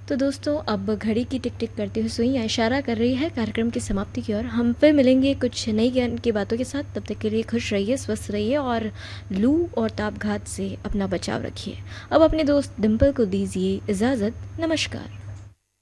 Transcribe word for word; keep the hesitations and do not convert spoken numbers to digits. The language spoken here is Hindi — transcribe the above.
तो दोस्तों अब घड़ी की टिक टिक करती हुई सुइयां इशारा कर रही है कार्यक्रम की समाप्ति की ओर। हम फिर मिलेंगे कुछ नई ज्ञान की बातों के साथ। तब तक के लिए खुश रहिए, स्वस्थ रहिए और लू और ताप घात से अपना बचाव रखिए। अब अपने दोस्त डिम्पल को दीजिए इजाज़त। नमस्कार।